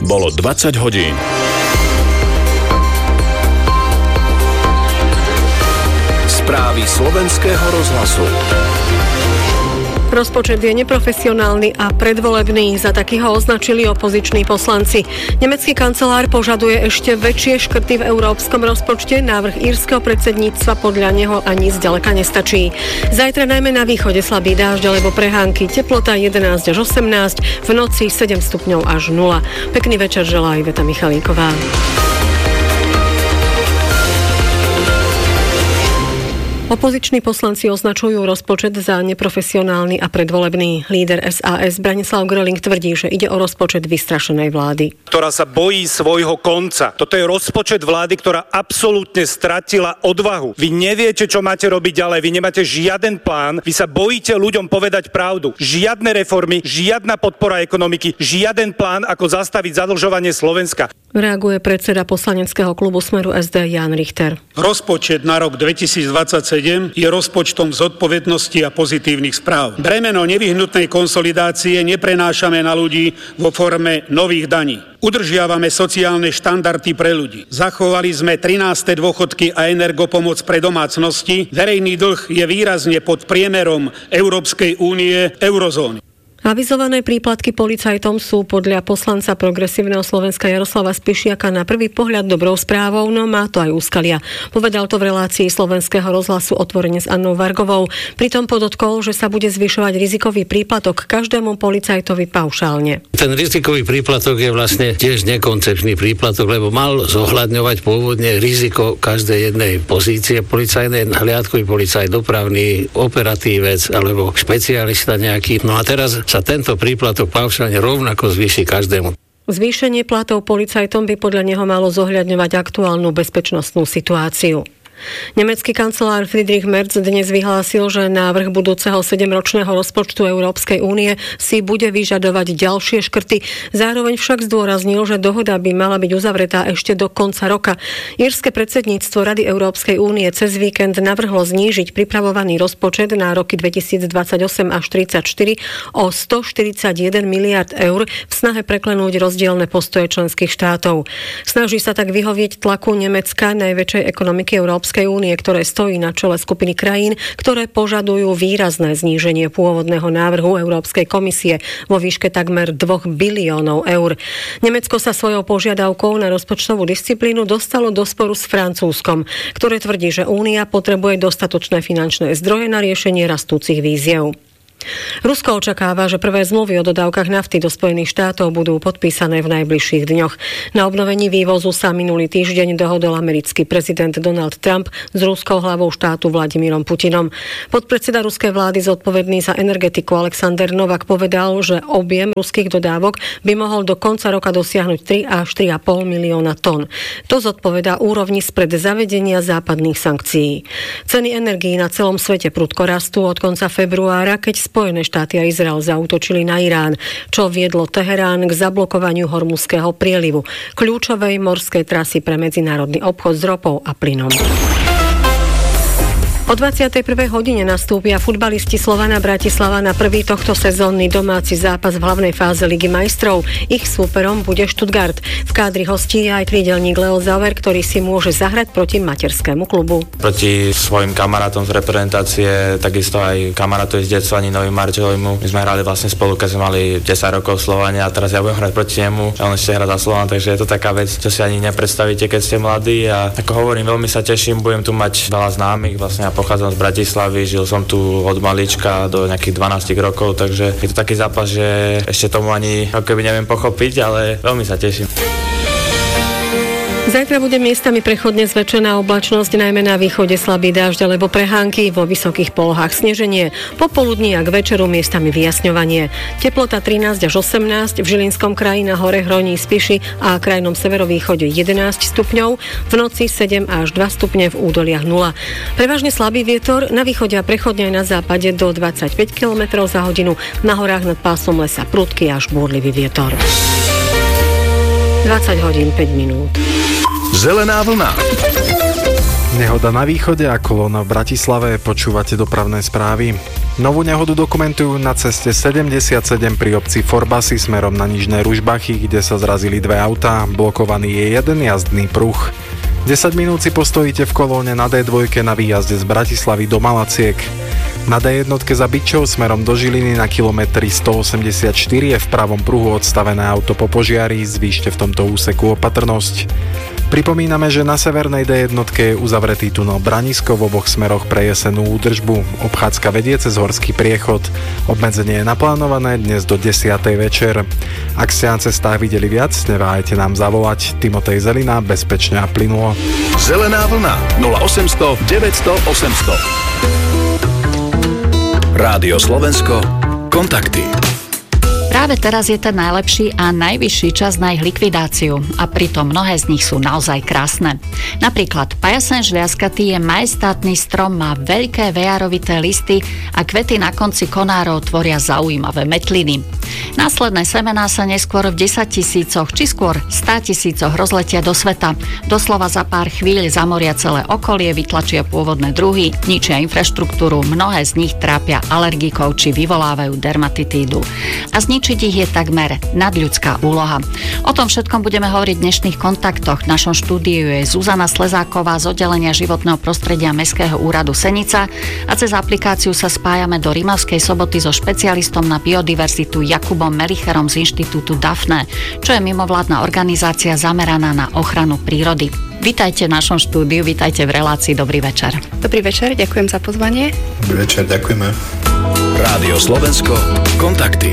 Bolo 20 hodín. Správy slovenského rozhlasu. Rozpočet je neprofesionálny a predvolebný. Za taký ho označili opoziční poslanci. Nemecký kancelár požaduje ešte väčšie škrty v európskom rozpočte. Návrh írskeho predsedníctva podľa neho ani zďaleka nestačí. Zajtra najmä na východe slabý dážď alebo prehánky. Teplota 11 až 18, v noci 7 stupňov až 0. Pekný večer želá Iveta Michalíková. Opoziční poslanci označujú rozpočet za neprofesionálny a predvolebný. Líder SAS Branislav Gröling tvrdí, že ide o rozpočet vystrašenej vlády, ktorá sa bojí svojho konca. Toto je rozpočet vlády, ktorá absolútne stratila odvahu. Vy neviete, čo máte robiť ďalej, vy nemáte žiaden plán, vy sa bojíte ľuďom povedať pravdu. Žiadne reformy, žiadna podpora ekonomiky, žiaden plán, ako zastaviť zadlžovanie Slovenska. Reaguje predseda poslaneckého klubu Smeru SD Jan Richter. Rozpočet na rok 2027 je rozpočtom zodpovednosti a pozitívnych správ. Bremeno nevyhnutnej konsolidácie neprenášame na ľudí vo forme nových daní. Udržiavame sociálne štandardy pre ľudí. Zachovali sme 13. dôchodky a energopomoc pre domácnosti. Verejný dlh je výrazne pod priemerom Európskej únie, eurozóny. Avizované príplatky policajtom sú podľa poslanca Progresívneho Slovenska Jaroslava Spišiaka na prvý pohľad dobrou správou, no má to aj úskalia. Povedal to v relácii Slovenského rozhlasu Otvorene s Annou Vargovou. Pritom podotkol, že sa bude zvyšovať rizikový príplatok každému policajtovi paušálne. Ten rizikový príplatok je vlastne tiež nekoncepčný príplatok, lebo mal zohľadňovať pôvodne riziko každej jednej pozície policajnej, hliadkový policajt, dopravný, operatívec alebo špecialista nejaký. No a teraz sa tento príplatok paušálne rovnako zvýši každému. Zvýšenie platov policajtom by podľa neho malo zohľadňovať aktuálnu bezpečnostnú situáciu. Nemecký kancelár Friedrich Merz dnes vyhlásil, že návrh budúceho 7-ročného rozpočtu Európskej únie si bude vyžadovať ďalšie škrty. Zároveň však zdôraznil, že dohoda by mala byť uzavretá ešte do konca roka. Írske predsedníctvo Rady Európskej únie cez víkend navrhlo znížiť pripravovaný rozpočet na roky 2028 až 2034 o 141 miliard eur v snahe preklenúť rozdielne postoje členských štátov. Snaží sa tak vyhovieť tlaku Nemecka, najväčšej ekonomiky Európskej únie, ktoré stojí na čele skupiny krajín, ktoré požadujú výrazné zníženie pôvodného návrhu Európskej komisie vo výške takmer 2 biliónov eur. Nemecko sa svojou požiadavkou na rozpočtovú disciplínu dostalo do sporu s Francúzskom, ktoré tvrdí, že Únia potrebuje dostatočné finančné zdroje na riešenie rastúcich výziev. Rusko očakáva, že prvé zmluvy o dodávkach nafty do Spojených štátov budú podpísané v najbližších dňoch. Na obnovení vývozu sa minulý týždeň dohodol americký prezident Donald Trump s ruskou hlavou štátu Vladimírom Putinom. Podpredseda ruskej vlády zodpovedný za energetiku Alexander Novak povedal, že objem ruských dodávok by mohol do konca roka dosiahnuť 3 až 3,5 milióna tón. To zodpovedá úrovni spred zavedenia západných sankcií. Ceny energií na celom svete prudko rastú od konca februára, keď Spojené štáty a Izrael zaútočili na Irán, čo viedlo Teherán k zablokovaniu Hormuzského prielivu, kľúčovej morskej trasy pre medzinárodný obchod s ropou a plynom. O 21. hodine nastúpia futbalisti Slovana Bratislava na prvý tohto sezónny domáci zápas v hlavnej fáze Ligy majstrov. Ich súperom bude Stuttgart. V kádri hostí je aj krídelník Leo Zauer, ktorý si môže zahrať proti materskému klubu. Proti svojim kamarátom z reprezentácie, takisto aj kamarátovi z detstva Ninovi Marčelovi. My sme hrali vlastne spolu, keď sme mali 10 rokov v Slovane a teraz ja budem hrať proti nemu. On ešte hrá za Slovan, takže je to taká vec, čo si ani nepredstavíte, keď ste mladí, a ako hovorím, veľmi sa teším, budem tu mať veľa známych, vlastne pochádzam z Bratislavy, žil som tu od malička do nejakých 12 rokov, takže je to taký zápas, že ešte tomu ani ako keby neviem pochopiť, ale veľmi sa teším. Zajtra bude miestami prechodne zväčšená oblačnosť, najmä na východe slabý dážď alebo prehánky, vo vysokých polohách sneženie. Popoludní a k večeru miestami vyjasňovanie. Teplota 13 až 18, v Žilinskom kraji na hore Hroní Spiši a krajnom severovýchode 11 stupňov, v noci 7 až 2 stupne, v údoliach 0. Prevažne slabý vietor, na východe a prechodne aj na západe do 25 km za hodinu, na horách nad pásom lesa prudký až búrlivý vietor. 20 hodín 5 minút. Zelená vlna. Nehoda na východe a kolóna v Bratislave. Počúvate dopravné správy. Novú nehodu dokumentujú na ceste 77 pri obci Forbasy smerom na Nižné Ružbachy, kde sa zrazili dve autá, blokovaný je jeden jazdný pruh. 10 minút si postojíte v kolóne na D2 na výjazde z Bratislavy do Malaciek. Na D1 za Byčov smerom do Žiliny na kilometri 184 je v pravom pruhu odstavené auto po požiari, zvýšte v tomto úseku opatrnosť. Pripomíname, že na severnej D1 je uzavretý tunel Branisko v oboch smeroch pre jesenú údržbu. Obchádzka vedie cez horský priechod. Obmedzenie je naplánované dnes do 10. večer. Ak ste na cestách videli viac, neváhajte nám zavolať. Timotej Zelina, bezpečne a plynulo. Zelená vlna 0800 900 800. Rádio Slovensko, kontakty. Práve teraz je ten najlepší a najvyšší čas na ich likvidáciu a pritom mnohé z nich sú naozaj krásne. Napríklad pajasen žliaskatý je majestátny strom, má veľké vejarovité listy a kvety na konci konárov tvoria zaujímavé metliny. Následné semená sa neskôr v 10 000 či skôr 100 000 rozletia do sveta. Doslova za pár chvíľ zamoria celé okolie, vytlačia pôvodné druhy, ničia infraštruktúru, mnohé z nich trápia alergikov či vyvolávajú dermatitídu. A zničiť ich je takmer nadľudská úloha. O tom všetkom budeme hovoriť v dnešných kontaktoch. V našom štúdiu je Zuzana Slezáková z oddelenia životného prostredia Mestského úradu Senica a cez aplikáciu sa spájame do Rimavskej Soboty so špecialistom na biodiverzitu Jakubom Melicherom z Inštitútu Dafne, čo je mimovládna organizácia zameraná na ochranu prírody. Vítajte v našom štúdiu, vítajte v relácii. Dobrý večer. Dobrý večer, ďakujem za pozvanie. Dobrý večer, ďakujeme. Rádio Slovensko, kontakty.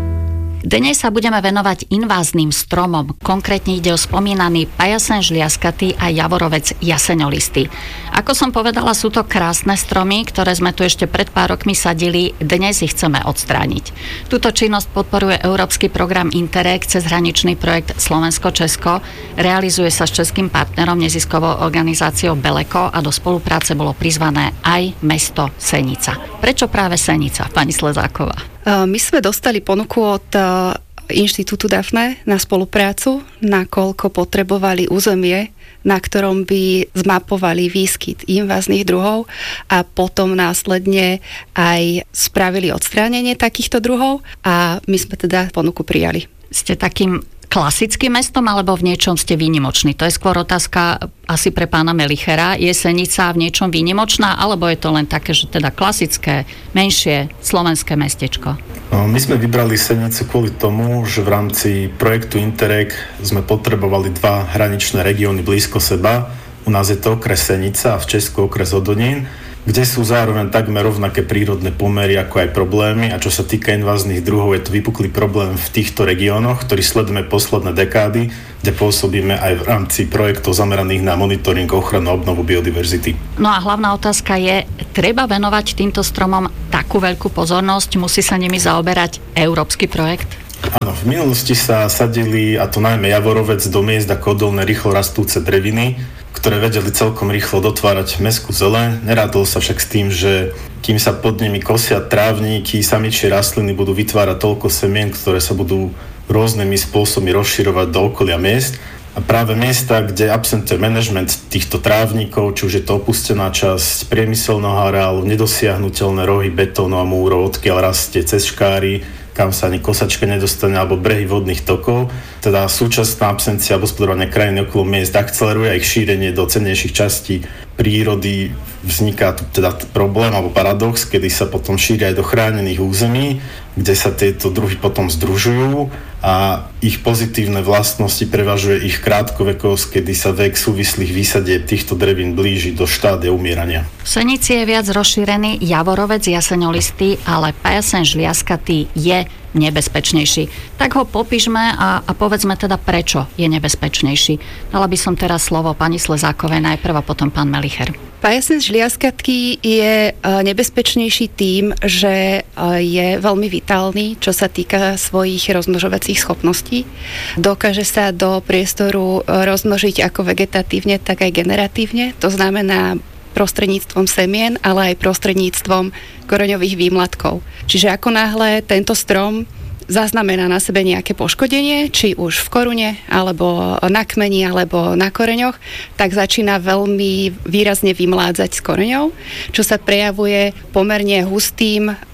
Dnes sa budeme venovať invázným stromom. Konkrétne ide o spomínaný pajasen žliaskatý a javorovec jaseňolistý. Ako som povedala, sú to krásne stromy, ktoré sme tu ešte pred pár rokmi sadili. Dnes ich chceme odstrániť. Túto činnosť podporuje Európsky program Interreg, cezhraničný projekt Slovensko-Česko. Realizuje sa s českým partnerom, neziskovou organizáciou Beleko, a do spolupráce bolo prizvané aj mesto Senica. Prečo práve Senica, pani Slezáková? My sme dostali ponuku od Inštitútu Dafne na spoluprácu, nakoľko potrebovali územie, na ktorom by zmapovali výskyt inváznych druhov a potom následne aj spravili odstránenie takýchto druhov, a my sme teda ponuku prijali. Ste takým klasickým mestom, alebo v niečom ste výnimoční? To je skôr otázka asi pre pána Melichera. Je Senica v niečom výnimočná, alebo je to len také, že teda klasické, menšie slovenské mestečko? My sme vybrali Senicu kvôli tomu, že v rámci projektu Interreg sme potrebovali dva hraničné regióny blízko seba. U nás je to okres Senica a v Česku okres Hodonín, kde sú zároveň takmer rovnaké prírodné pomery ako aj problémy, a čo sa týka inváznych druhov, je to vypuklý problém v týchto regiónoch, ktorý sledujeme posledné dekády, kde pôsobíme aj v rámci projektov zameraných na monitoring, ochranu a obnovu biodiverzity. No a hlavná otázka je, treba venovať týmto stromom takú veľkú pozornosť, musí sa nimi zaoberať európsky projekt? Áno, v minulosti sa sadili, a to najmä javorovec, do miest ako odolné rýchlo rastúce dreviny, ktoré vedeli celkom rýchlo dotvárať mestskú zeleň. Nerátalo sa však s tým, že kým sa pod nimi kosia trávniky, samičie rastliny budú vytvárať toľko semien, ktoré sa budú rôznymi spôsobmi rozširovať do okolia miest. A práve miesta, kde absentuje manažment týchto trávnikov, či už je to opustená časť priemyselného areálu, nedosiahnuteľné rohy betónu a múrov, odkiaľ rastie cez škáry, kam sa ani kosačka nedostane, alebo brehy vodných tokov. Teda súčasná absencia obhospodarovania krajiny okolo miest akceleruje ich šírenie do cennejších častí prírody. Vzniká tu teda problém alebo paradox, kedy sa potom šíria aj do chránených území, kde sa tieto druhy potom združujú a ich pozitívne vlastnosti prevažuje ich krátkovekosť, kedy sa vek súvislých výsadieb týchto drevín blíži do štádia umierania. V Senici je viac rozšírený javorovec jaseňolistý, ale pajasen žliaskatý je nebezpečnejší. Tak ho popíšme a povedzme teda, prečo je nebezpečnejší. Dala by som teraz slovo pani Slezákovej najprv a potom pán Melicher. Pajasen žliaskatý je nebezpečnejší tým, že je veľmi vitálny, čo sa týka svojich rozmnožovacích schopností. Dokáže sa do priestoru rozmnožiť ako vegetatívne, tak aj generatívne. To znamená prostredníctvom semien, ale aj prostredníctvom koreňových výmladkov. Čiže ako náhle tento strom zaznamená na sebe nejaké poškodenie, či už v korune, alebo na kmeni, alebo na koreňoch, tak začína veľmi výrazne vymládzať s koreňou, čo sa prejavuje pomerne hustým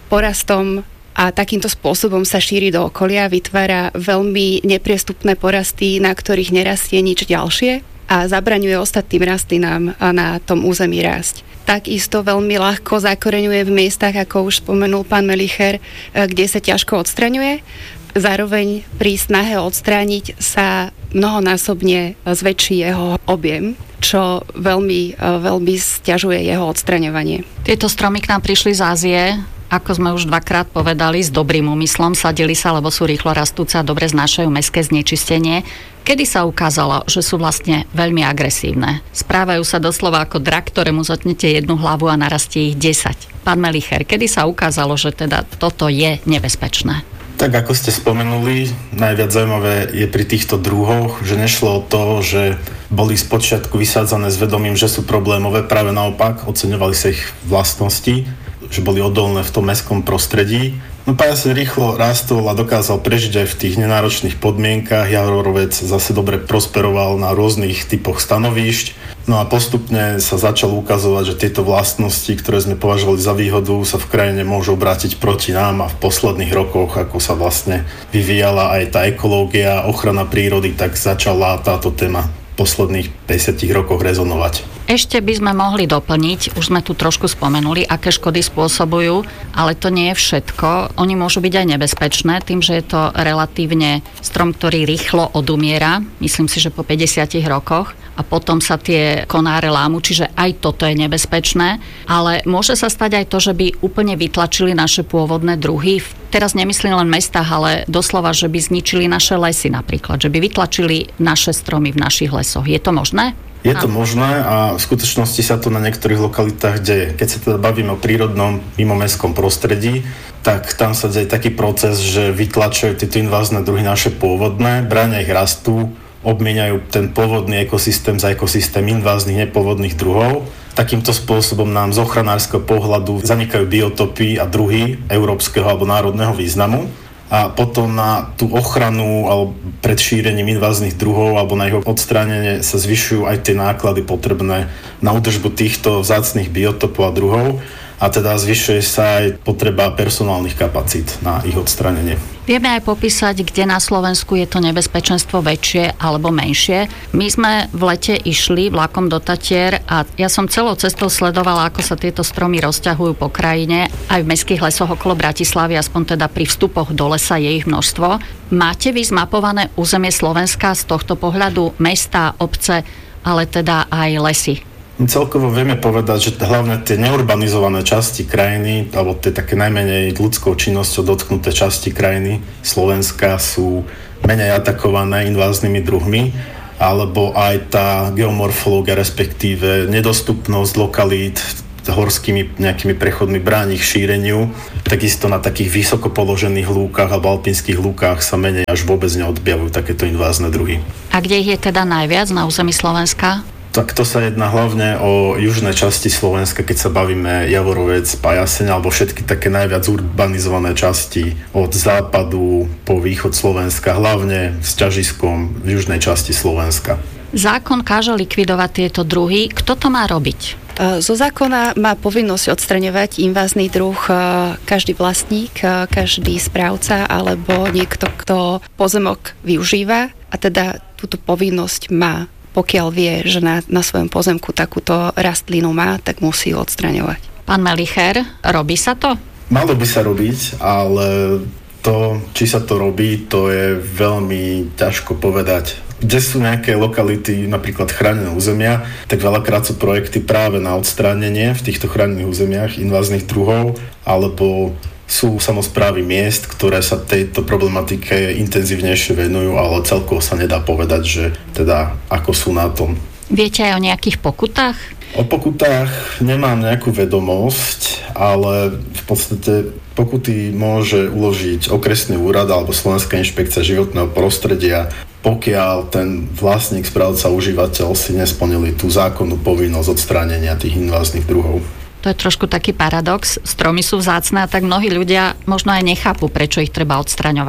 porastom a takýmto spôsobom sa šíri do okolia, vytvára veľmi nepriestupné porasty, na ktorých nerastie nič ďalšie a zabraňuje ostatným rastlinám na tom území rásť. Takisto veľmi ľahko zakoreňuje v miestach, ako už spomenul pán Melicher, kde sa ťažko odstraňuje. Zároveň pri snahe odstrániť sa mnohonásobne zväčší jeho objem, čo veľmi sťažuje jeho odstraňovanie. Tieto stromy k nám prišli z Ázie, ako sme už dvakrát povedali, s dobrým úmyslom, sadili sa, lebo sú rýchlo rastúce a dobre znášajú mestské znečistenie. Kedy sa ukázalo, že sú vlastne veľmi agresívne? Správajú sa doslova ako drak, ktorému zotnete jednu hlavu a narastie ich 10. Pán Melicher, kedy sa ukázalo, že teda toto je nebezpečné? Tak ako ste spomenuli, najviac zaujímavé je pri týchto druhoch, že nešlo o to, že boli spočiatku vysádzané s vedomím, že sú problémové, práve naopak, oceňovali sa ich vlastnosti, že boli odolné v tom mestskom prostredí. No pajaseň rýchlo rástol a dokázal prežiť aj v tých nenáročných podmienkach. Javorovec zase dobre prosperoval na rôznych typoch stanovíšť. No a postupne sa začalo ukazovať, že tieto vlastnosti, ktoré sme považovali za výhodu, sa v krajine môžu obrátiť proti nám a v posledných rokoch, ako sa vlastne vyvíjala aj tá ekológia, ochrana prírody, tak začala táto téma v posledných 50 rokoch rezonovať. Ešte by sme mohli doplniť, už sme tu trošku spomenuli, aké škody spôsobujú, ale to nie je všetko. Oni môžu byť aj nebezpečné, tým, že je to relatívne strom, ktorý rýchlo odumiera, myslím si, že po 50 rokoch, a potom sa tie konáre lámu, čiže aj toto je nebezpečné, ale môže sa stať aj to, že by úplne vytlačili naše pôvodné druhy. Teraz nemyslím len mestách, ale doslova, že by zničili naše lesy napríklad, že by vytlačili naše stromy v našich lesoch. Je to možné? Je to možné a v skutočnosti sa to na niektorých lokalitách deje. Keď sa teda bavíme o prírodnom mimomestskom prostredí, tak tam sa deje taký proces, že vytlačajú tieto invázne druhy naše pôvodné, bránia ich rastu, obmieniajú ten pôvodný ekosystém za ekosystém inváznych nepôvodných druhov. Takýmto spôsobom nám z ochranárskeho pohľadu zanikajú biotopy a druhy európskeho alebo národného významu. A potom na tú ochranu alebo pred šírením inváznych druhov alebo na ich odstránenie sa zvyšujú aj tie náklady potrebné na údržbu týchto vzácnych biotopov a druhov. A teda zvyšuje sa aj potreba personálnych kapacít na ich odstránenie. Vieme aj popísať, kde na Slovensku je to nebezpečenstvo väčšie alebo menšie. My sme v lete išli vlakom do Tatier a ja som celou cestou sledovala, ako sa tieto stromy rozťahujú po krajine. Aj v mestských lesoch okolo Bratislavy, aspoň teda pri vstupoch do lesa je ich množstvo. Máte vy zmapované územie Slovenska z tohto pohľadu, mesta, obce, ale teda aj lesy? Celkovo vieme povedať, že hlavne tie neurbanizované časti krajiny, alebo tie také najmenej ľudskou činnosťou dotknuté časti krajiny Slovenska sú menej atakované inváznými druhmi, alebo aj tá geomorfológia, respektíve nedostupnosť lokalít horskými nejakými prechodmi bráni k šíreniu. Takisto na takých vysoko položených lúkach alebo alpinských lúkach sa menej až vôbec neodbjavujú takéto invázne druhy. A kde ich je teda najviac na území Slovenska? Tak to sa jedná hlavne o južnej časti Slovenska, keď sa bavíme Javorovec, Pajaseň alebo všetky také najviac urbanizované časti od západu po východ Slovenska, hlavne s ťažiskom v južnej časti Slovenska. Zákon káže likvidovať tieto druhy. Kto to má robiť? Zo zákona má povinnosť odstraňovať invázny druh každý vlastník, každý správca alebo niekto, kto pozemok využíva a teda túto povinnosť má. Pokiaľ vie, že na svojom pozemku takúto rastlinu má, tak musí ju odstraňovať. Pán Melicher, robí sa to? Malo by sa robiť, ale to, či sa to robí, to je veľmi ťažko povedať. Kde sú nejaké lokality, napríklad chránené územia, tak veľakrát sú projekty práve na odstránenie v týchto chránených územiach inváznych druhov, alebo sú samosprávy miest, ktoré sa tejto problematike intenzívnejšie venujú, ale celkovo sa nedá povedať, že teda ako sú na tom. Viete aj o nejakých pokutách? O pokutách nemám nejakú vedomosť, ale v podstate pokuty môže uložiť okresný úrad alebo Slovenská inšpekcia životného prostredia, pokiaľ ten vlastník, správca, užívateľ si nesplnili tú zákonnú povinnosť odstránenia tých inváznych druhov. To je trošku taký paradox. Stromy sú vzácne a tak mnohí ľudia možno aj nechápu, prečo ich treba odstraňovať.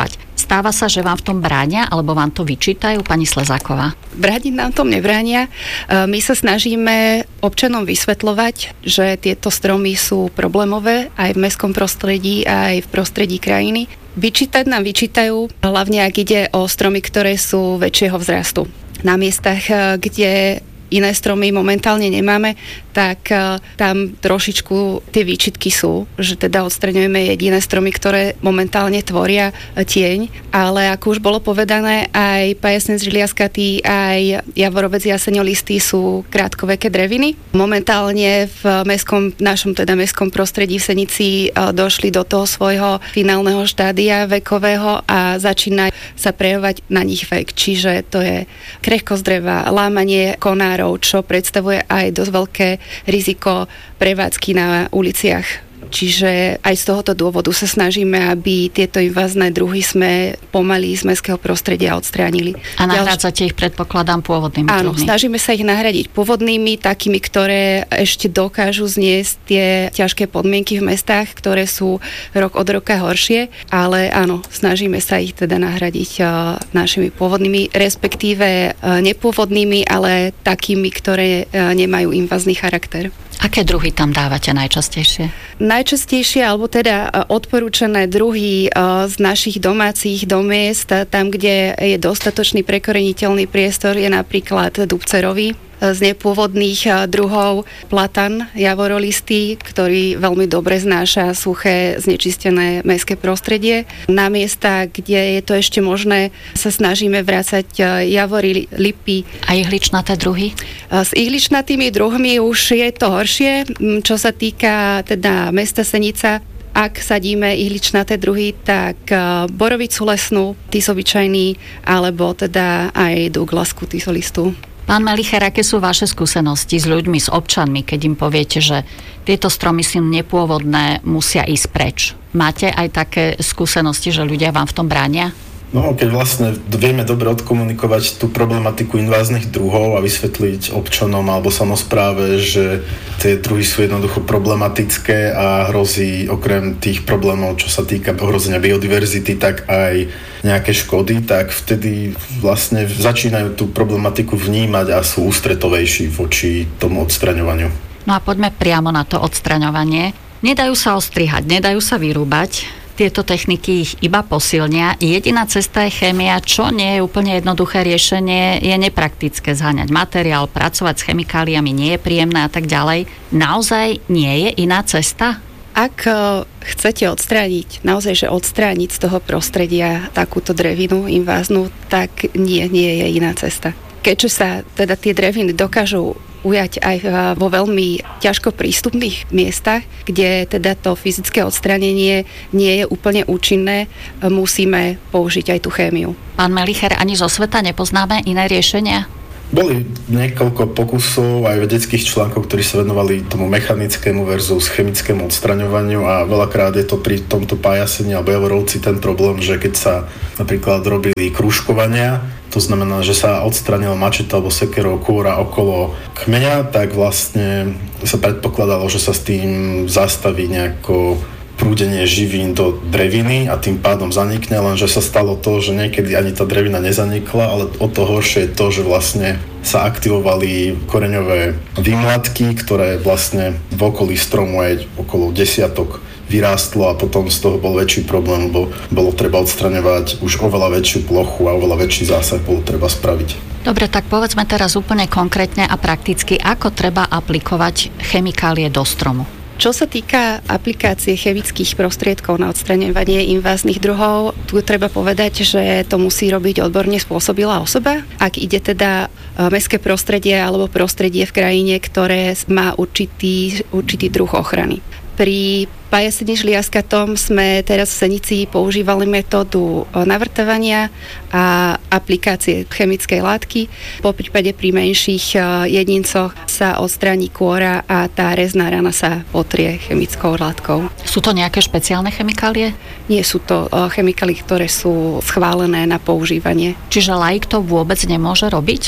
Stáva sa, že vám v tom bránia, alebo vám to vyčítajú, pani Slezáková? Brániť nám tom nebránia. My sa snažíme občanom vysvetľovať, že tieto stromy sú problémové aj v mestskom prostredí, aj v prostredí krajiny. Vyčítať nám vyčítajú, hlavne ak ide o stromy, ktoré sú väčšieho vzrastu. Na miestach, kde iné stromy momentálne nemáme, tak tam trošičku tie výčitky sú, že teda odstraňujeme jediné stromy, ktoré momentálne tvoria tieň, ale ako už bolo povedané, aj pajasne žiliaskatý, aj javorovec jaseňolistý sú krátkoveké dreviny. Momentálne v našom mestskom prostredí v Senici došli do toho svojho finálneho štádia vekového a začína sa prejavovať na nich vek, čiže to je krehkosť dreva, lámanie konárov, čo predstavuje aj dosť veľké riziko prevádzky na uliciach. Čiže aj z tohoto dôvodu sa snažíme, aby tieto invázne druhy sme pomaly z mestského prostredia odstránili. A nahrádzate ich, predpokladám, pôvodnými druhmi? Áno, snažíme sa ich nahradiť pôvodnými, takými, ktoré ešte dokážu zniesť tie ťažké podmienky v mestách, ktoré sú rok od roka horšie, ale áno, snažíme sa ich teda nahradiť našimi pôvodnými, respektíve nepôvodnými, ale takými, ktoré nemajú invázny charakter. Aké druhy tam dávate najčastejšie? Najčastejšie, alebo teda odporúčané druhy z našich domácich domiest, tam, kde je dostatočný prekoreniteľný priestor, je napríklad dubcerový. Z nepôvodných druhov platan javorolistý, ktorý veľmi dobre znáša suché, znečistené mestské prostredie. Na miesta, kde je to ešte možné, sa snažíme vrácať javory, lipy. A ihličnaté druhy? S ihličnatými druhmi už je to horšie. Čo sa týka teda mesta Senica, ak sadíme ihličnaté druhy, tak borovicu lesnú, tisovičajný, alebo teda aj douglasku tisolistu. Pán Melicher, aké sú vaše skúsenosti s ľuďmi, s občanmi, keď im poviete, že tieto stromy sú nepôvodné, musia ísť preč? Máte aj také skúsenosti, že ľudia vám v tom bránia? No, keď vlastne vieme dobre odkomunikovať tú problematiku inváznych druhov a vysvetliť občanom alebo samospráve, že tie druhy sú jednoducho problematické a hrozí okrem tých problémov, čo sa týka ohrozenia biodiverzity, tak aj nejaké škody, tak vtedy vlastne začínajú tú problematiku vnímať a sú ústretovejší voči tomu odstraňovaniu. No a poďme priamo na to odstraňovanie. Nedajú sa ostrihať, nedajú sa vyrúbať. Tieto techniky ich iba posilnia. Jediná cesta je chémia, čo nie je úplne jednoduché riešenie, je nepraktické zháňať materiál, pracovať s chemikáliami nie je príjemné a tak ďalej. Naozaj nie je iná cesta? Ak chcete naozaj odstrániť z toho prostredia takúto drevinu inváznu, tak nie je iná cesta. Keďže sa teda tie dreviny dokážu ujať aj vo veľmi ťažko prístupných miestach, kde teda to fyzické odstránenie nie je úplne účinné, musíme použiť aj tú chémiu. Pán Melicher, ani zo sveta nepoznáme iné riešenia? Boli niekoľko pokusov aj vedeckých článkov, ktorí sa venovali tomu mechanickému versus chemickému odstraňovaniu a veľakrát je to pri tomto pájasení alebo javorovci ten problém, že keď sa napríklad robili krúžkovania, to znamená, že sa odstránila mačeta alebo sekerou kôra okolo kmeňa, tak vlastne sa predpokladalo, že sa s tým zastaví nejako prúdenie živín do dreviny a tým pádom zanikne, lenže sa stalo to, že niekedy ani tá drevina nezanikla, ale o to horšie je to, že vlastne sa aktivovali koreňové výmladky, ktoré vlastne v okolí stromu aj okolo desiatok vyrástlo a potom z toho bol väčší problém, lebo bolo treba odstraňovať už oveľa väčšiu plochu a oveľa väčší zásah bolo treba spraviť. Dobre, tak povedzme teraz úplne konkrétne a prakticky, ako treba aplikovať chemikálie do stromu. Čo sa týka aplikácie chemických prostriedkov na odstraňovanie inváznych druhov, tu treba povedať, že to musí robiť odborne spôsobilá osoba. Ak ide teda mestské prostredie alebo prostredie v krajine, ktoré má určitý druh ochrany. Pri pajasení žliaskatom sme teraz v Senici používali metódu navrtávania a aplikácie chemickej látky. Po prípade pri menších jedincoch sa odstráni kôra a tá rezná rana sa potrie chemickou látkou. Sú to nejaké špeciálne chemikálie? Nie sú to chemikálie, ktoré sú schválené na používanie. Čiže laik to vôbec nemôže robiť?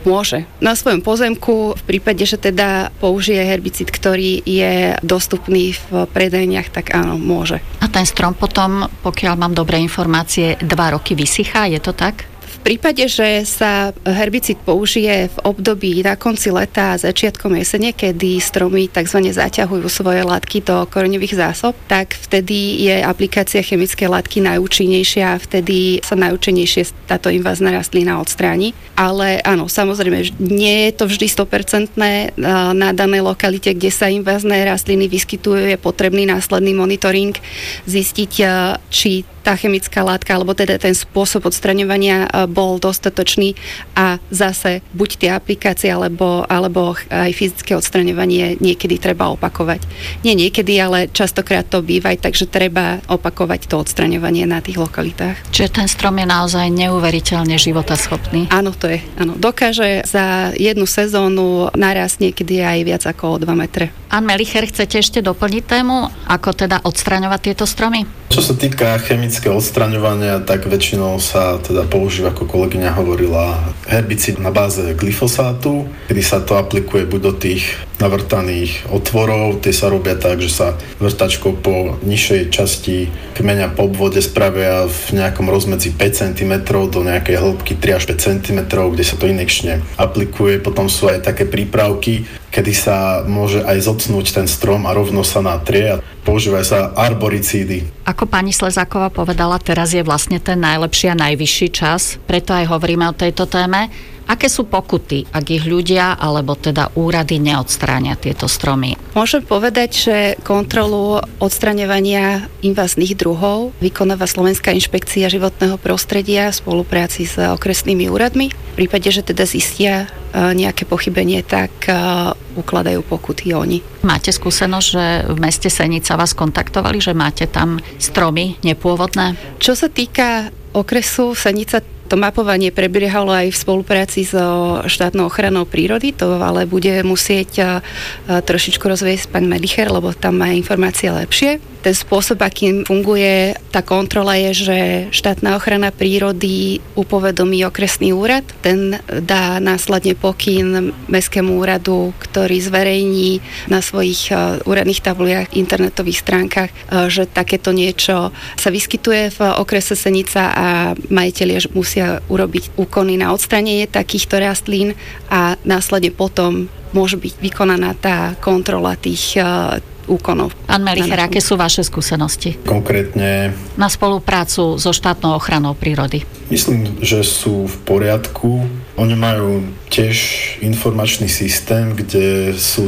Môže. Na svojom pozemku, v prípade, že teda použije herbicid, ktorý je dostupný v predajniach, tak áno, môže. A ten strom potom, pokiaľ mám dobré informácie, 2 roky vysychá, je to tak? V prípade, že sa herbicid použije v období na konci leta a začiatkom jesene, kedy stromy tzv. Zaťahujú svoje látky do koreňových zásob, tak vtedy je aplikácia chemickej látky najúčinnejšia a vtedy sa najúčinnejšie táto invázna rastlina odstráni. Ale áno, samozrejme, nie je to vždy 100% na danej lokalite, kde sa invázne rastliny vyskytujú, je potrebný následný monitoring, zistiť, či tá chemická látka, alebo teda ten spôsob odstraňovania bol dostatočný a zase buď tie aplikácie, alebo aj fyzické odstraňovanie niekedy treba opakovať. Nie niekedy, ale častokrát to býva, takže treba opakovať to odstraňovanie na tých lokalitách. Čiže ten strom je naozaj neuveriteľne životaschopný. Áno, to je. Áno. Dokáže za jednu sezónu narásť niekedy aj viac ako o 2 metre. Ann Melicher, chcete ešte doplniť tému, ako teda odstraňovať tieto stromy? Čo sa týka chemického odstraňovania, tak väčšinou sa teda používa, ako kolegyňa hovorila, herbicid na báze glyfosátu, kedy sa to aplikuje buď do tých navrtaných otvorov, tie sa robia tak, že sa vrtačkou po nižšej časti kmeňa po obvode spravia v nejakom rozmedzi 5 cm do nejakej hĺbky 3 až 5 cm, kde sa to injekčne aplikuje. Potom sú aj také prípravky, kedy sa môže aj zocnúť ten strom a rovno sa natrie a používajú sa arboricídy. Ako pani Slezáková povedala, teraz je vlastne ten najlepší a najvyšší čas, preto aj hovoríme o tejto téme. Aké sú pokuty, ak ich ľudia alebo teda úrady neodstránia tieto stromy? Môžem povedať, že kontrolu odstraňovania inváznych druhov vykonáva Slovenská inšpekcia životného prostredia v spolupráci s okresnými úradmi. V prípade, že teda zistia nejaké pochybenie, tak ukladajú pokuty oni. Máte skúsenosť, že v meste Senica vás kontaktovali, že máte tam stromy nepôvodné? Čo sa týka okresu Senica, to mapovanie prebiehalo aj v spolupráci so štátnou ochranou prírody, to ale bude musieť trošičku rozviesť pán Melicher, lebo tam má informácie lepšie. Ten spôsob, akým funguje tá kontrola, je, že štátna ochrana prírody upovedomí okresný úrad. Ten dá následne pokyn mestskému úradu, ktorý zverejní na svojich úradných tabuliach, internetových stránkach, že takéto niečo sa vyskytuje v okrese Senica a majitelia musia urobiť úkony na odstránenie takýchto rastlín a následne potom môže byť vykonaná tá kontrola tých úkonov. Ann Melicher, aké sú vaše skúsenosti? Konkrétne na spoluprácu so štátnou ochranou prírody. Myslím, že sú v poriadku. Oni majú tiež informačný systém, kde sú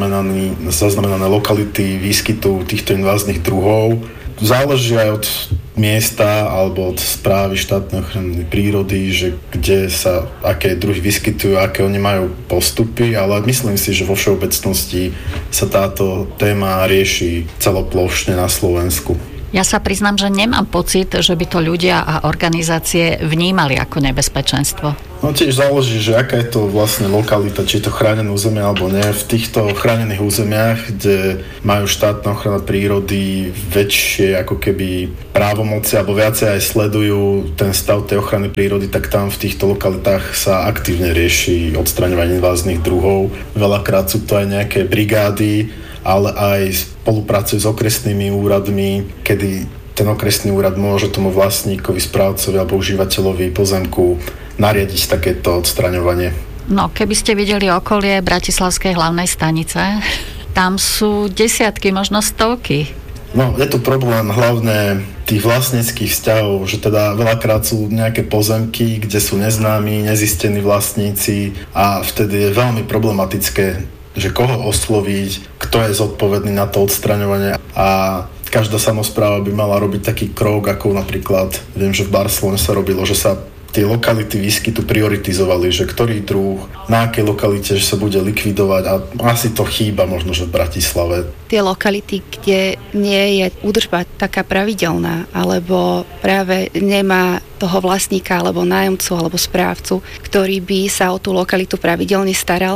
zaznamenané lokality výskytu týchto inváznych druhov. Záleží aj od miesta alebo od správy štátnej ochrany prírody, že kde sa aké druhy vyskytujú, aké oni majú postupy, ale myslím si, že vo všeobecnosti sa táto téma rieši celoplošne na Slovensku. Ja sa priznám, že nemám pocit, že by to ľudia a organizácie vnímali ako nebezpečenstvo. No tiež záleží, že aká je to vlastne lokalita, či je to chránené územie alebo nie. V týchto chránených územiach, kde majú štátna ochrana prírody väčšie ako keby právomoci alebo viacej aj sledujú ten stav tej ochrany prírody, tak tam v týchto lokalitách sa aktívne rieši odstraňovanie inváznych druhov. Veľakrát sú to aj nejaké brigády, ale aj spolupracujú s okresnými úradmi, kedy ten okresný úrad môže tomu vlastníkovi, správcovi alebo užívateľovi pozemku nariadiť takéto odstraňovanie. No, keby ste videli okolie Bratislavskej hlavnej stanice, tam sú desiatky, možno stovky. No, je tu problém hlavne tých vlastníckych vzťahov, že teda veľakrát sú nejaké pozemky, kde sú neznámi, nezistení vlastníci a vtedy je veľmi problematické, že koho osloviť, kto je zodpovedný na to odstraňovanie a každá samospráva by mala robiť taký krok, ako napríklad, viem, že v Barcelone sa robilo, že sa tie lokality výskytu prioritizovali, že ktorý druh, na akej lokalite že sa bude likvidovať a asi to chýba možno, že v Bratislave. Tie lokality, kde nie je údržba taká pravidelná, alebo práve nemá toho vlastníka, alebo nájomcu, alebo správcu, ktorý by sa o tú lokalitu pravidelne staral,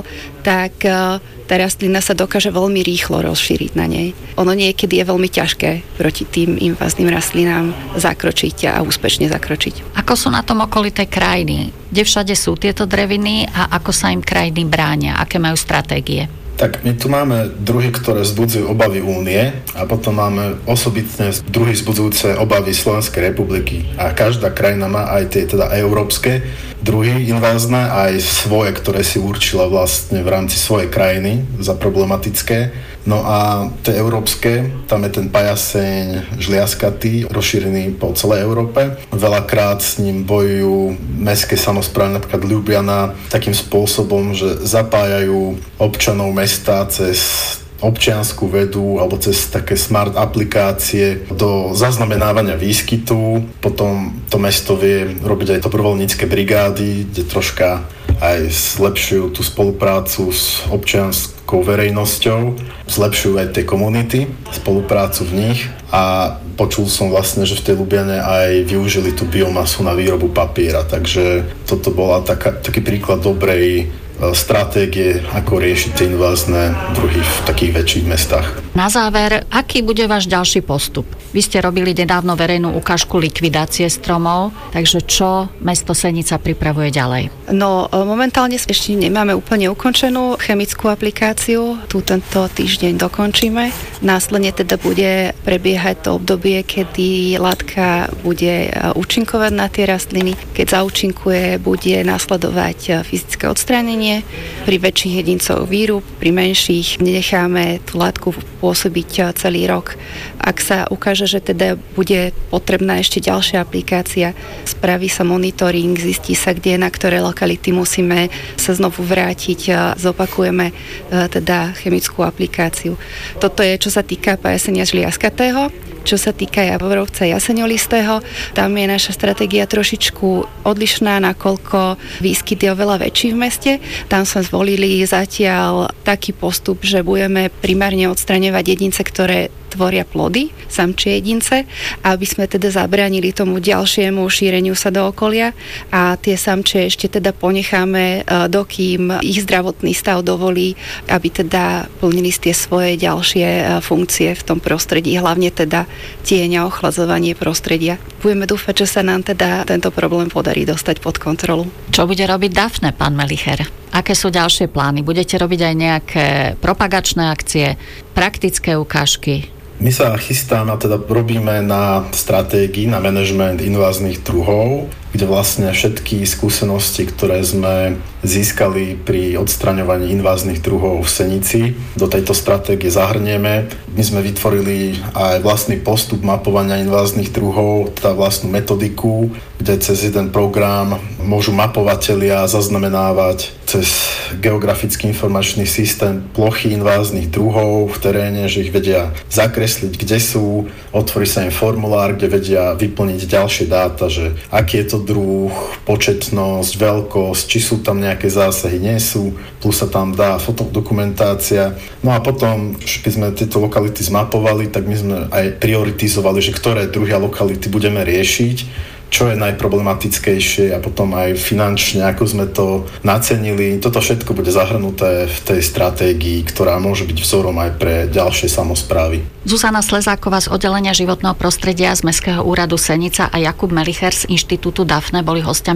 tak tá rastlina sa dokáže veľmi rýchlo rozšíriť na nej. Ono niekedy je veľmi ťažké proti tým invázným rastlinám zakročiť a úspešne zakročiť. Ako sú na tom okolité krajiny? Kde všade sú tieto dreviny a ako sa im krajiny bránia? Aké majú stratégie? Tak my tu máme druhy, ktoré vzbudzujú obavy Únie a potom máme osobitne druhy vzbudzujúce obavy Slovenskej republiky. A každá krajina má aj tie teda európske druhy invázne, aj svoje, ktoré si určila vlastne v rámci svojej krajiny za problematické. No a tie európske, tam je ten pajaseň žliaskatý, rozšírený po celej Európe. Veľakrát s ním bojujú mestské samosprávy, napríklad Ljubljana, takým spôsobom, že zapájajú občanov mesta cez občiansku vedu alebo cez také smart aplikácie do zaznamenávania výskytu. Potom to mesto vie robiť aj dobrovoľnícke brigády, kde troška aj zlepšujú tú spoluprácu s občianskou verejnosťou, zlepšujú aj tie komunity, spoluprácu v nich a počul som vlastne, že v tej Ljubljane aj využili tú biomasu na výrobu papiera, takže toto bola taký príklad dobrej stratégie, ako riešiť tie invázne druhy v takých väčších mestách. Na záver, aký bude váš ďalší postup? Vy ste robili nedávno verejnú ukážku likvidácie stromov, takže čo mesto Senica pripravuje ďalej? No, momentálne ešte nemáme úplne ukončenú chemickú aplikáciu. Tu tento týždeň dokončíme. Následne teda bude prebiehať to obdobie, kedy látka bude účinkovať na tie rastliny. Keď zaúčinkuje, bude nasledovať fyzické odstránenie. Pri väčších jedincoch výrub, pri menších necháme tú látku pôsobiť celý rok. Ak sa ukáže, že teda bude potrebná ešte ďalšia aplikácia, spraví sa monitoring, zistí sa, kde na ktoré lokality musíme sa znovu vrátiť a zopakujeme teda chemickú aplikáciu. Toto je, čo sa týka pajasenia žliaskatého. Čo sa týka javorovca jaseňolistého, tam je naša stratégia trošičku odlišná, nakoľko výskyt je oveľa väčší v meste. Tam sme zvolili zatiaľ taký postup, že budeme primárne odstraňovať jedince, ktoré tvoria plody, samčie jedince, aby sme teda zabránili tomu ďalšiemu šíreniu sa do okolia a tie samčie ešte teda ponecháme, dokým ich zdravotný stav dovolí, aby teda plnili tie svoje ďalšie funkcie v tom prostredí, hlavne teda tieň a ochladzovanie prostredia. Budeme dúfať, že sa nám teda tento problém podarí dostať pod kontrolu. Čo bude robiť Dafne, pán Melicher? Aké sú ďalšie plány? Budete robiť aj nejaké propagačné akcie, praktické ukážky? My sa chystáme, teda robíme na stratégii, na manažment inváznych druhov, kde vlastne všetky skúsenosti, ktoré sme získali pri odstraňovaní inváznych druhov v Senici, do tejto stratégie zahrnieme. My sme vytvorili aj vlastný postup mapovania inváznych druhov, teda vlastnú metodiku, kde cez jeden program môžu mapovatelia zaznamenávať cez geografický informačný systém plochy inváznych druhov v teréne, že ich vedia zakresliť, kde sú, otvorí sa im formulár, kde vedia vyplniť ďalšie dáta, že aký je to druh, početnosť, veľkosť, či sú tam nejaké zásahy, nie sú, plus sa tam dá fotodokumentácia. No a potom, keď sme tieto lokality zmapovali, tak my sme aj prioritizovali, že ktoré druhy a lokality budeme riešiť, čo je najproblematickejšie a potom aj finančne, ako sme to nacenili. Toto všetko bude zahrnuté v tej stratégii, ktorá môže byť vzorom aj pre ďalšie samosprávy. Zuzana Slezáková z oddelenia životného prostredia z Mestského úradu Senica a Jakub Melicher z Inštitútu Dafne boli hosťami